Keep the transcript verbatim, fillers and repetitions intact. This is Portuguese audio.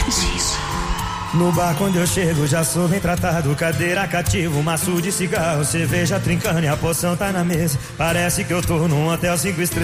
Diz. No bar quando eu chego já sou bem tratado. Cadeira cativo, maço de cigarro, cerveja trincando e a poção tá na mesa. Parece que eu tô num hotel cinco estrelas.